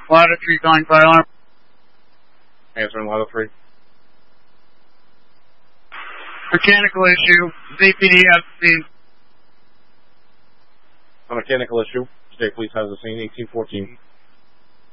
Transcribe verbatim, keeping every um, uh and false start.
Ladder three calling fire alarm. Answering ladder three. Mechanical issue. Z P D has the scene. A mechanical issue. State Police has the scene. eighteen fourteen.